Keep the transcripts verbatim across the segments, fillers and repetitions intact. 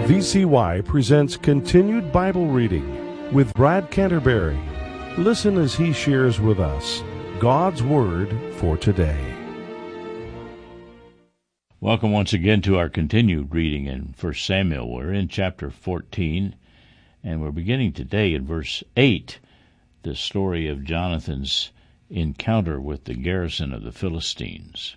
V C Y presents Continued Bible Reading with Brad Canterbury. Listen as he shares with us God's Word for today. Welcome once again to our continued reading in First Samuel. We're in chapter fourteen, and we're beginning today in verse eight, the story of Jonathan's encounter with the garrison of the Philistines.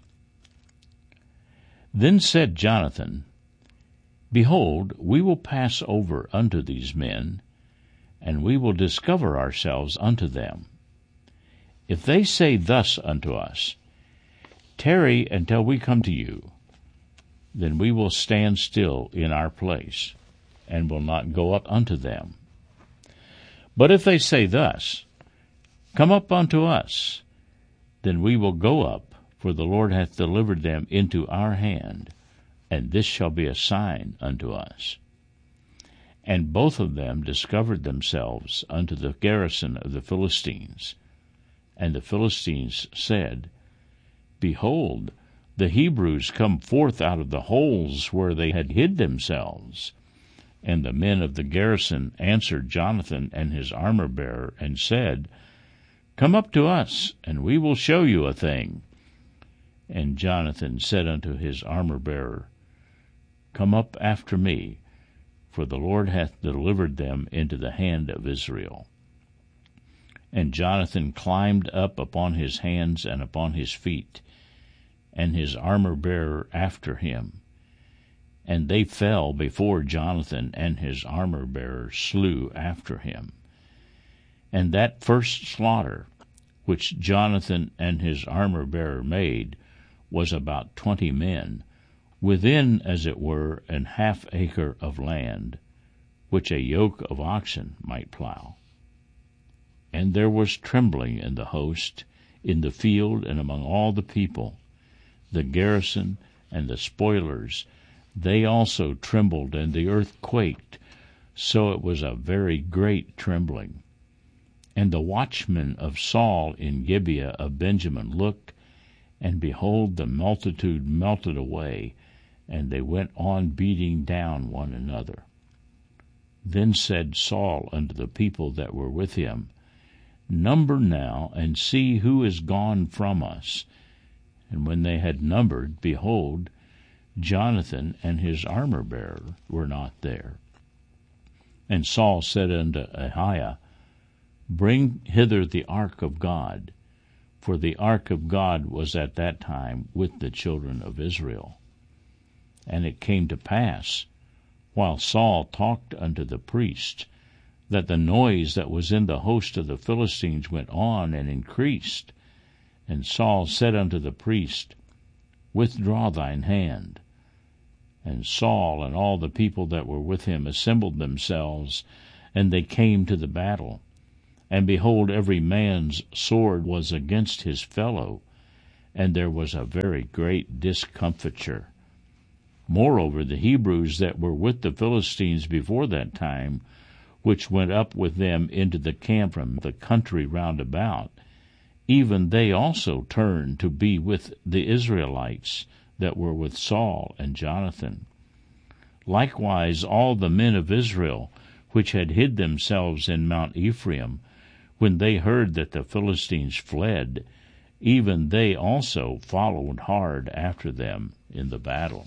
Then said Jonathan, Behold, we will pass over unto these men, and we will discover ourselves unto them. If they say thus unto us, Tarry until we come to you, then we will stand still in our place, and will not go up unto them. But if they say thus, Come up unto us, then we will go up, for the Lord hath delivered them into our hand, and this shall be a sign unto us. And both of them discovered themselves unto the garrison of the Philistines. And the Philistines said, Behold, the Hebrews come forth out of the holes where they had hid themselves. And the men of the garrison answered Jonathan and his armor-bearer, and said, Come up to us, and we will show you a thing. And Jonathan said unto his armor-bearer, Come up after me, for the Lord hath delivered them into the hand of Israel. And Jonathan climbed up upon his hands and upon his feet, and his armor-bearer after him. And they fell before Jonathan, and his armor-bearer slew after him. And that first slaughter, which Jonathan and his armor-bearer made, was about twenty men, within, as it were, an half acre of land, which a yoke of oxen might plow. And there was trembling in the host, in the field, and among all the people. The garrison and the spoilers, they also trembled, and the earth quaked, so it was a very great trembling. And the watchmen of Saul in Gibeah of Benjamin looked, and behold, the multitude melted away, and they went on beating down one another. Then said Saul unto the people that were with him, Number now, and see who is gone from us. And when they had numbered, behold, Jonathan and his armor-bearer were not there. And Saul said unto Ahiah, Bring hither the ark of God, for the ark of God was at that time with the children of Israel. And it came to pass, while Saul talked unto the priest, that the noise that was in the host of the Philistines went on and increased. And Saul said unto the priest, Withdraw thine hand. And Saul and all the people that were with him assembled themselves, and they came to the battle. And behold, every man's sword was against his fellow, and there was a very great discomfiture. Moreover, the Hebrews that were with the Philistines before that time, which went up with them into the camp from the country round about, even they also turned to be with the Israelites that were with Saul and Jonathan. Likewise all the men of Israel, which had hid themselves in Mount Ephraim, when they heard that the Philistines fled, even they also followed hard after them in the battle.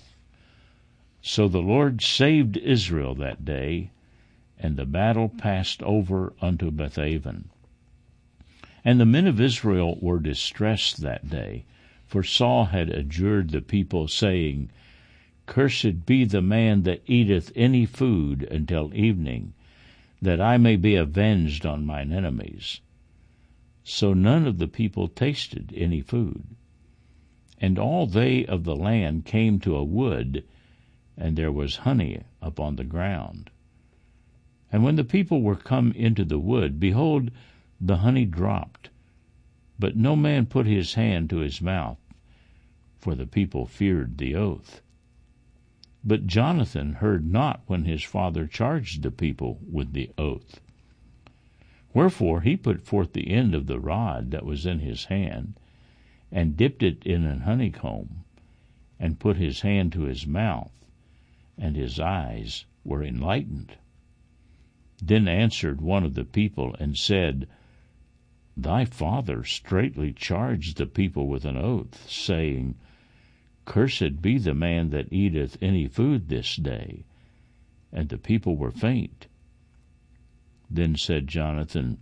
So the Lord saved Israel that day, and the battle passed over unto Bethaven. And the men of Israel were distressed that day, for Saul had adjured the people, saying, Cursed be the man that eateth any food until evening, that I may be avenged on mine enemies. So none of the people tasted any food. And all they of the land came to a wood, and there was honey upon the ground. And when the people were come into the wood, behold, the honey dropped, but no man put his hand to his mouth, for the people feared the oath. But Jonathan heard not when his father charged the people with the oath. Wherefore he put forth the end of the rod that was in his hand, and dipped it in an honeycomb, and put his hand to his mouth, and his eyes were enlightened. Then answered one of the people and said, Thy father straitly charged the people with an oath, saying, Cursed be the man that eateth any food this day. And the people were faint. Then said Jonathan,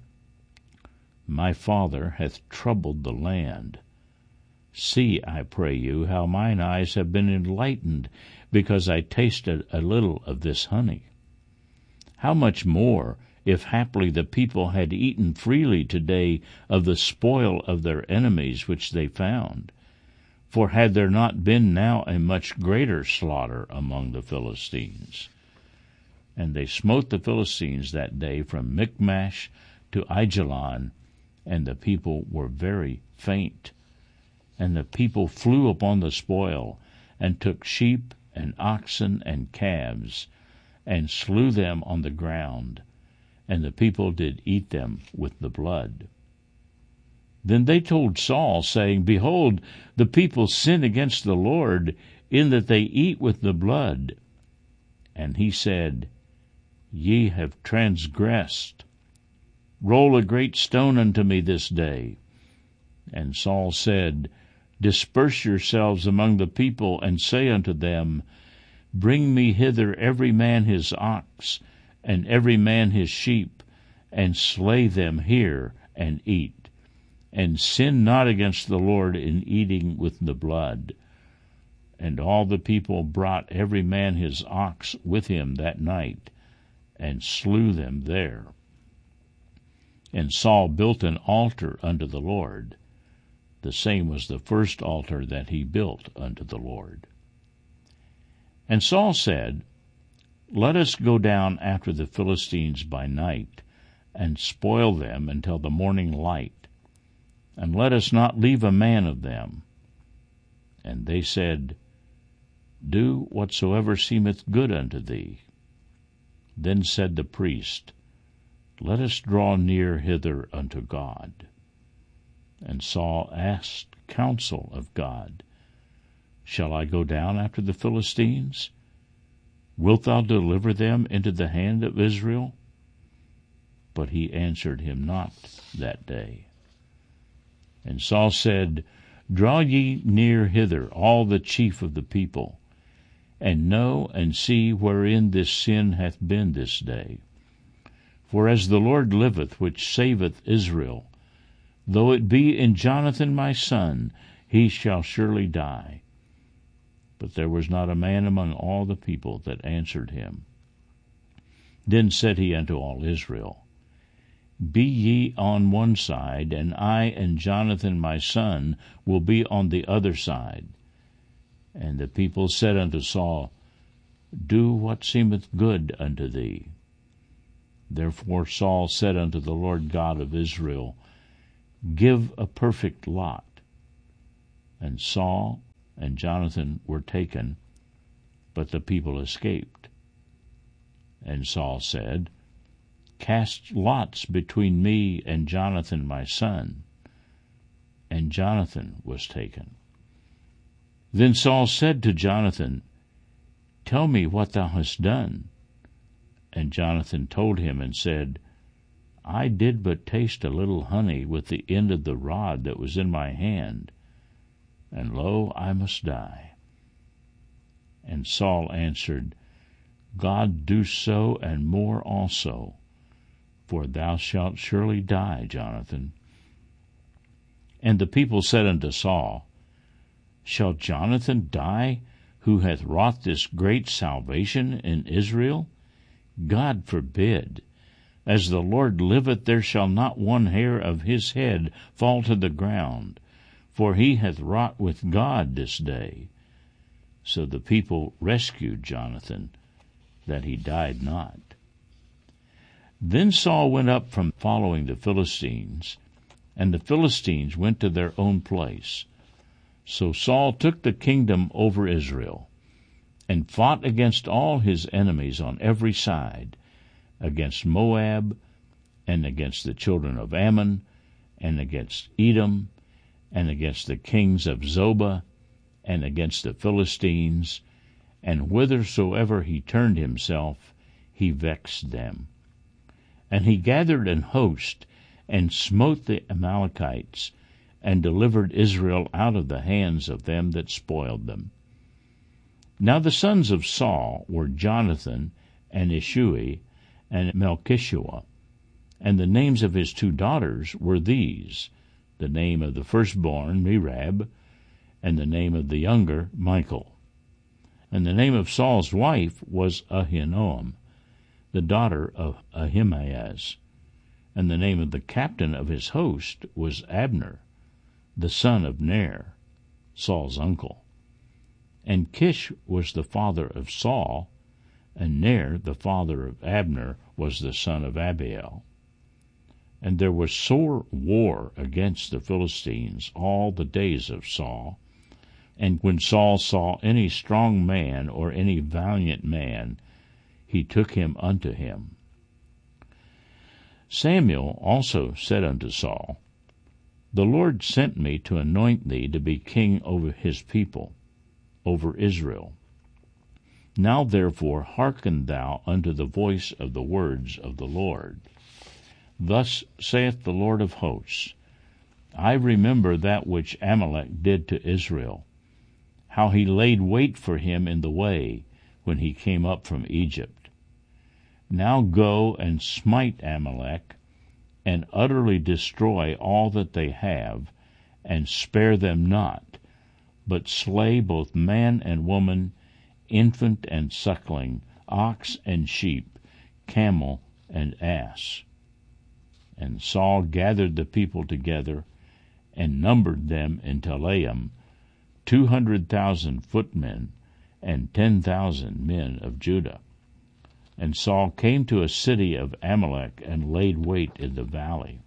My father hath troubled the land. See, I pray you, how mine eyes have been enlightened, because I tasted a little of this honey. How much more, if haply the people had eaten freely today of the spoil of their enemies which they found? For had there not been now a much greater slaughter among the Philistines? And they smote the Philistines that day from Michmash to Aijalon, and the people were very faint. And the people flew upon the spoil, and took sheep and oxen and calves, and slew them on the ground, and the people did eat them with the blood. Then they told Saul, saying, Behold, the people sin against the Lord, in that they eat with the blood. And he said, Ye have transgressed. Roll a great stone unto me this day. And Saul said, Disperse yourselves among the people, and say unto them, Bring me hither every man his ox, and every man his sheep, and slay them here, and eat. And sin not against the Lord in eating with the blood. And all the people brought every man his ox with him that night, and slew them there. And Saul built an altar unto the Lord. The same was the first altar that he built unto the Lord. And Saul said, Let us go down after the Philistines by night, and spoil them until the morning light, and let us not leave a man of them. And they said, Do whatsoever seemeth good unto thee. Then said the priest, Let us draw near hither unto God. And Saul asked counsel of God, Shall I go down after the Philistines? Wilt thou deliver them into the hand of Israel? But he answered him not that day. And Saul said, Draw ye near hither, all the chief of the people, and know and see wherein this sin hath been this day. For as the Lord liveth, which saveth Israel, though it be in Jonathan my son, he shall surely die. But there was not a man among all the people that answered him. Then said he unto all Israel, Be ye on one side, and I and Jonathan my son will be on the other side. And the people said unto Saul, Do what seemeth good unto thee. Therefore Saul said unto the Lord God of Israel, Give a perfect lot. And Saul and Jonathan were taken, but the people escaped. And Saul said, Cast lots between me and Jonathan my son. And Jonathan was taken. Then Saul said to Jonathan, Tell me what thou hast done. And Jonathan told him and said, I did but taste a little honey with the end of the rod that was in my hand, and lo, I must die. And Saul answered, God do so and more also, for thou shalt surely die, Jonathan. And the people said unto Saul, Shall Jonathan die, who hath wrought this great salvation in Israel? God forbid. As the Lord liveth, there shall not one hair of his head fall to the ground, for he hath wrought with God this day. So the people rescued Jonathan, that he died not. Then Saul went up from following the Philistines, and the Philistines went to their own place. So Saul took the kingdom over Israel, and fought against all his enemies on every side, against Moab, and against the children of Ammon, and against Edom, and against the kings of Zobah, and against the Philistines, and whithersoever he turned himself, he vexed them. And he gathered an host, and smote the Amalekites, and delivered Israel out of the hands of them that spoiled them. Now the sons of Saul were Jonathan, and Ishui, and Melchishua. And the names of his two daughters were these, the name of the firstborn Merab, and the name of the younger Michal. And the name of Saul's wife was Ahinoam, the daughter of Ahimaaz. And the name of the captain of his host was Abner, the son of Ner, Saul's uncle. And Kish was the father of Saul, and Ner, the father of Abner, was the son of Abiel. And there was sore war against the Philistines all the days of Saul. And when Saul saw any strong man or any valiant man, he took him unto him. Samuel also said unto Saul, The Lord sent me to anoint thee to be king over his people, over Israel. Now therefore hearken thou unto the voice of the words of the Lord. Thus saith the Lord of hosts, I remember that which Amalek did to Israel, how he laid wait for him in the way when he came up from Egypt. Now go and smite Amalek, and utterly destroy all that they have, and spare them not, but slay both man and woman, infant and suckling, ox and sheep, camel and ass. And Saul gathered the people together, and numbered them in Telaim, two hundred thousand footmen, and ten thousand men of Judah. And Saul came to a city of Amalek, and laid wait in the valley.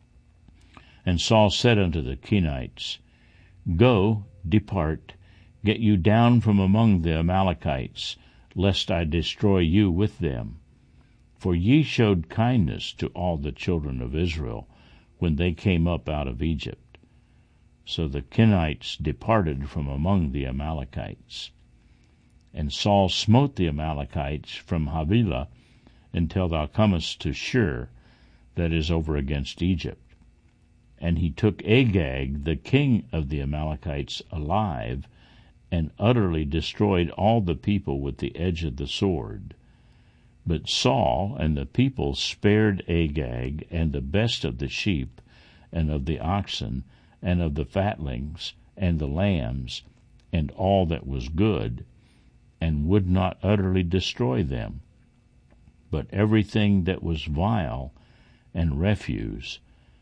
And Saul said unto the Kenites, Go, depart, get you down from among the Amalekites, lest I destroy you with them. For ye showed kindness to all the children of Israel, when they came up out of Egypt. So the Kenites departed from among the Amalekites. And Saul smote the Amalekites from Havilah until thou comest to Shur, that is over against Egypt. And he took Agag, the king of the Amalekites, alive, and utterly destroyed all the people with the edge of the sword. But Saul and the people spared Agag, and the best of the sheep, and of the oxen, and of the fatlings, and the lambs, and all that was good, and would not utterly destroy them. But everything that was vile and refuse,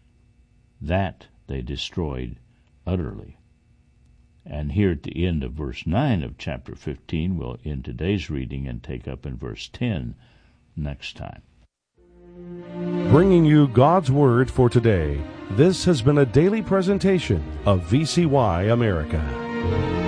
that they destroyed utterly. And here at the end of verse nine of chapter fifteen, we'll end today's reading and take up in verse ten next time. Bringing you God's Word for today, this has been a daily presentation of V C Y America.